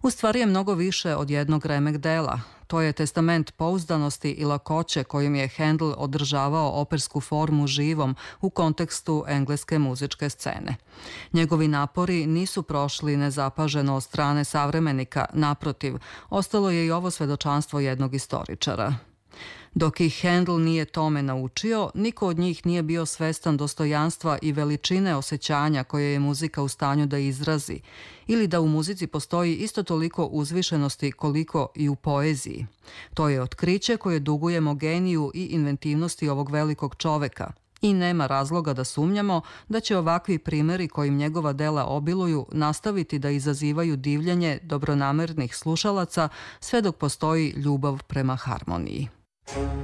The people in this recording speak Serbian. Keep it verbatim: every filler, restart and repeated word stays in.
U stvari je mnogo više od jednog remek dela. To je testament pouzdanosti i lakoće kojim je Handel održavao opersku formu živom u kontekstu engleske muzičke scene. Njegovi napori nisu prošli nezapaženo od strane savremenika, naprotiv, ostalo je i ovo svedočanstvo jednog istoričara. Dok ih Handel nije tome naučio, niko od njih nije bio svestan dostojanstva i veličine osjećanja koje je muzika u stanju da izrazi, ili da u muzici postoji isto toliko uzvišenosti koliko i u poeziji. To je otkriće koje dugujemo geniju i inventivnosti ovog velikog čoveka. I nema razloga da sumnjamo da će ovakvi primeri kojim njegova dela obiluju nastaviti da izazivaju divljenje dobronamernih slušalaca sve dok postoji ljubav prema harmoniji.